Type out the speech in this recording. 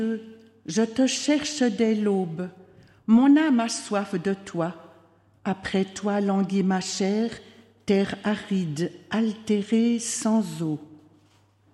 Je te cherche dès l'aube, mon âme a soif de toi. Après toi languit ma chair, terre aride, altérée sans eau.